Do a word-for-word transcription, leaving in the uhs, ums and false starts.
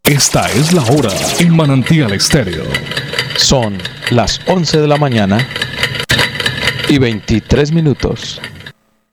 Esta es la hora en Manantial Estéreo. Son las once de la mañana y veintitrés minutos.